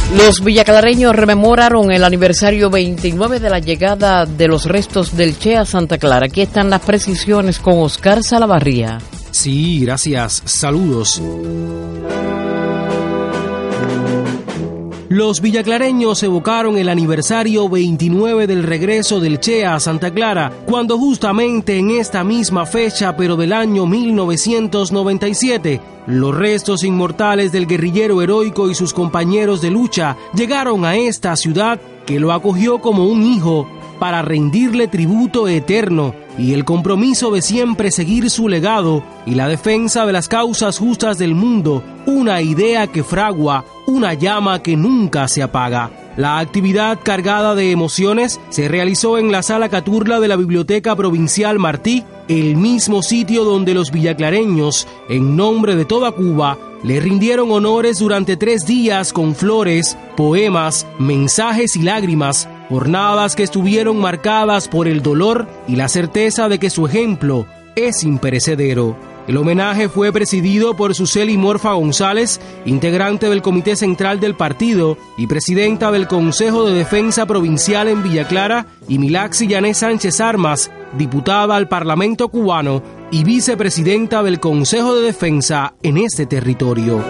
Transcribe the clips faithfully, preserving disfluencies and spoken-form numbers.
Los villaclareños rememoraron el aniversario veintinueve de la llegada de los restos del Che a Santa Clara. Aquí están las precisiones con Oscar Salavarría. Sí, gracias. Saludos. Los villaclareños evocaron el aniversario veintinueve del regreso del Che a Santa Clara, cuando justamente en esta misma fecha, pero del año mil novecientos noventa y siete, los restos inmortales del guerrillero heroico y sus compañeros de lucha llegaron a esta ciudad que lo acogió como un hijo para rendirle tributo eterno y el compromiso de siempre seguir su legado y la defensa de las causas justas del mundo, una idea que fragua, una llama que nunca se apaga. La actividad cargada de emociones se realizó en la Sala Caturla de la Biblioteca Provincial Martí, el mismo sitio donde los villaclareños, en nombre de toda Cuba, le rindieron honores durante tres días con flores, poemas, mensajes y lágrimas, jornadas que estuvieron marcadas por el dolor y la certeza de que su ejemplo es imperecedero. El homenaje fue presidido por Suseli Morfa González, integrante del Comité Central del Partido y presidenta del Consejo de Defensa Provincial en Villa Clara, y Milaxi Yané Sánchez Armas, diputada al Parlamento cubano y vicepresidenta del Consejo de Defensa en este territorio.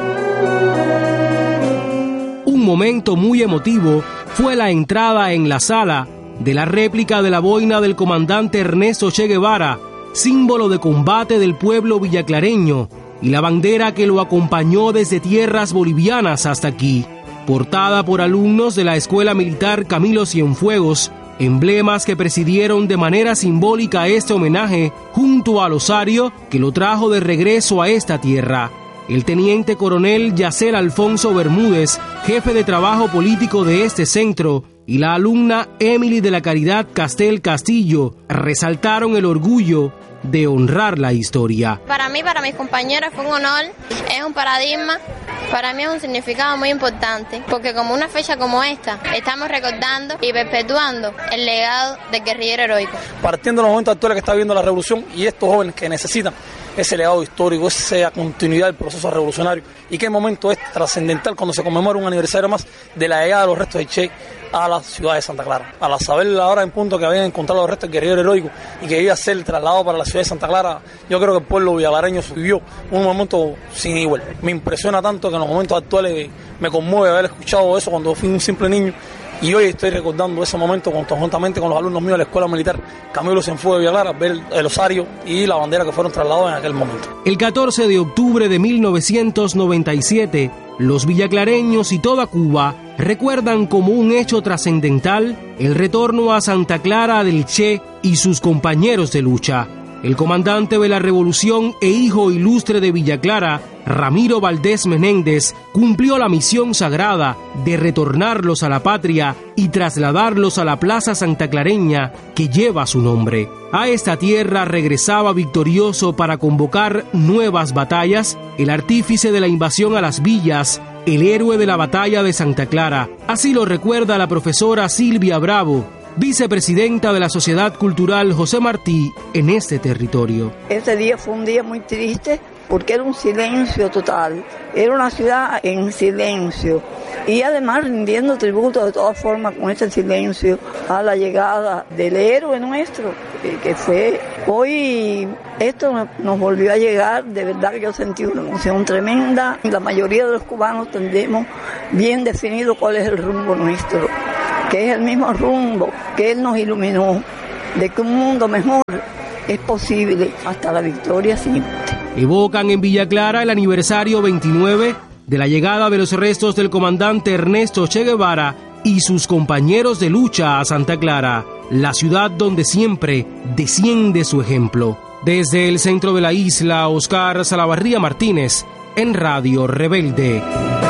Un momento muy emotivo fue la entrada en la sala de la réplica de la boina del comandante Ernesto Che Guevara, símbolo de combate del pueblo villaclareño, y la bandera que lo acompañó desde tierras bolivianas hasta aquí, portada por alumnos de la Escuela Militar Camilo Cienfuegos, emblemas que presidieron de manera simbólica este homenaje junto al osario que lo trajo de regreso a esta tierra. El teniente coronel Yacer Alfonso Bermúdez, jefe de trabajo político de este centro, y la alumna Emily de la Caridad Castel Castillo resaltaron el orgullo de honrar la historia. Para mí, para mis compañeros fue un honor, es un paradigma, para mí es un significado muy importante, porque como una fecha como esta, estamos recordando y perpetuando el legado del guerrillero heroico. Partiendo de los momentos actuales que está viviendo la revolución y estos jóvenes que necesitan ese legado histórico, esa continuidad del proceso revolucionario, y qué momento es trascendental cuando se conmemora un aniversario más de la llegada de los restos de Che a la ciudad de Santa Clara. Al saber la hora en punto que habían encontrado los restos del guerrillero heroico y que iba a ser el traslado para la ciudad de Santa Clara, yo creo que el pueblo villaclareño vivió un momento sin igual. Me impresiona tanto que en los momentos actuales me conmueve haber escuchado eso cuando fui un simple niño, y hoy estoy recordando ese momento conjuntamente con los alumnos míos de la Escuela Militar Camilo Cienfuegos de Villa Clara, ver el osario y la bandera que fueron trasladados en aquel momento. El catorce de octubre de mil novecientos noventa y siete, los villaclareños y toda Cuba recuerdan como un hecho trascendental el retorno a Santa Clara del Che y sus compañeros de lucha. El comandante de la revolución e hijo ilustre de Villa Clara, Ramiro Valdés Menéndez, cumplió la misión sagrada de retornarlos a la patria y trasladarlos a la Plaza Santaclareña que lleva su nombre. A esta tierra regresaba victorioso para convocar nuevas batallas el artífice de la invasión a las villas, el héroe de la batalla de Santa Clara. Así lo recuerda la profesora Silvia Bravo, vicepresidenta de la Sociedad Cultural José Martí en este territorio. Ese día fue un día muy triste porque era un silencio total, era una ciudad en silencio y además rindiendo tributo de todas formas con ese silencio a la llegada del héroe nuestro, que fue hoy. Esto nos volvió a llegar, de verdad que yo sentí una emoción tremenda. La mayoría de los cubanos tendremos bien definido cuál es el rumbo nuestro, que es el mismo rumbo que Él nos iluminó, de que un mundo mejor es posible hasta la victoria siempre. Evocan en Villa Clara el aniversario veintinueve de la llegada de los restos del comandante Ernesto Che Guevara y sus compañeros de lucha a Santa Clara, la ciudad donde siempre desciende su ejemplo. Desde el centro de la isla, Oscar Salavarría Martínez, en Radio Rebelde.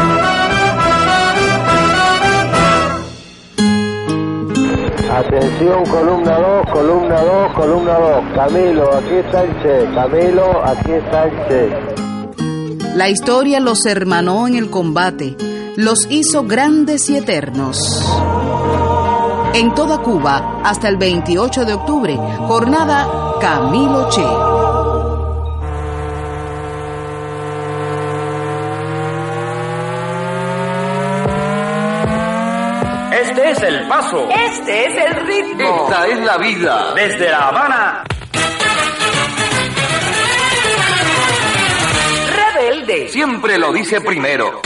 Atención, columna dos, columna dos, columna dos. Camilo, aquí está el Che. Camilo, aquí está el Che. La historia los hermanó en el combate, los hizo grandes y eternos. En toda Cuba, hasta el veintiocho de octubre, jornada Camilo Che. Este es el paso. Este es el ritmo. Esta es la vida. Desde La Habana. Rebelde. Siempre lo dice primero.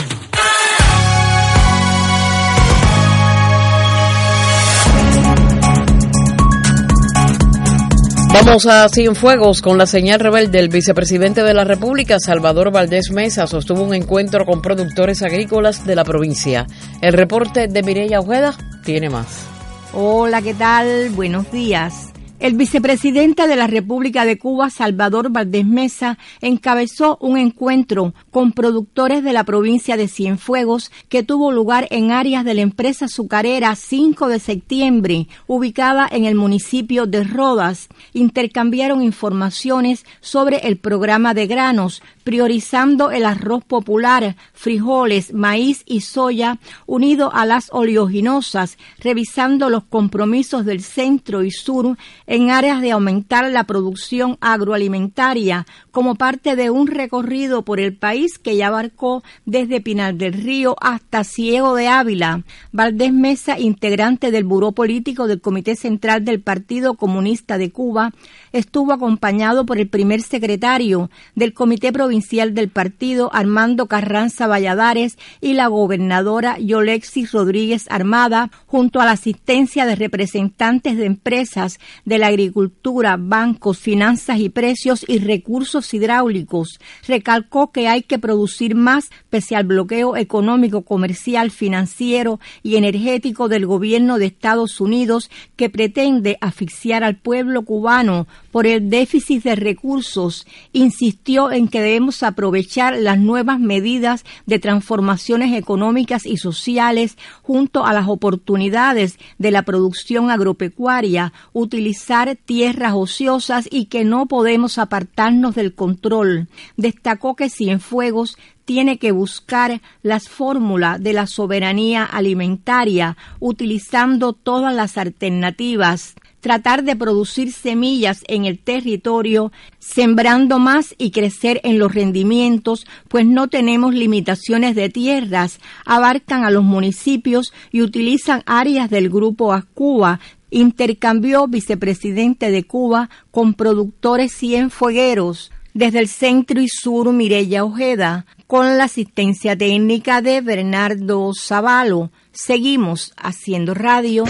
Vamos a Cienfuegos con la señal rebelde. El vicepresidente de la República, Salvador Valdés Mesa, sostuvo un encuentro con productores agrícolas de la provincia. El reporte de Mireya Ojeda tiene más. Hola, ¿qué tal? Buenos días. El vicepresidente de la República de Cuba, Salvador Valdés Mesa, encabezó un encuentro con productores de la provincia de Cienfuegos que tuvo lugar en áreas de la empresa azucarera cinco de septiembre, ubicada en el municipio de Rodas. Intercambiaron informaciones sobre el programa de granos, priorizando el arroz popular, frijoles, maíz y soya, unido a las oleaginosas, revisando los compromisos del centro y sur en áreas de aumentar la producción agroalimentaria, como parte de un recorrido por el país que ya abarcó desde Pinar del Río hasta Ciego de Ávila. Valdés Mesa, integrante del Buró Político del Comité Central del Partido Comunista de Cuba, estuvo acompañado por el primer secretario del Comité Provincial del Partido, Armando Carranza Valladares, y la gobernadora Yolexis Rodríguez Armada, junto a la asistencia de representantes de empresas de la agricultura, bancos, finanzas y precios y recursos hidráulicos. Recalcó que hay que producir más pese al bloqueo económico, comercial, financiero y energético del gobierno de Estados Unidos, que pretende asfixiar al pueblo cubano por el déficit de recursos. Insistió en que debemos aprovechar las nuevas medidas de transformaciones económicas y sociales junto a las oportunidades de la producción agropecuaria, utilizar tierras ociosas y que no podemos apartarnos del control. Destacó que Cienfuegos tiene que buscar las fórmulas de la soberanía alimentaria, utilizando todas las alternativas. Tratar de producir semillas en el territorio, sembrando más y crecer en los rendimientos, pues no tenemos limitaciones de tierras, abarcan a los municipios y utilizan áreas del Grupo Ascuba. Intercambió vicepresidente de Cuba con productores cienfuegueros. Desde el centro y sur, Mireya Ojeda, con la asistencia técnica de Bernardo Zavalo. Seguimos haciendo radio.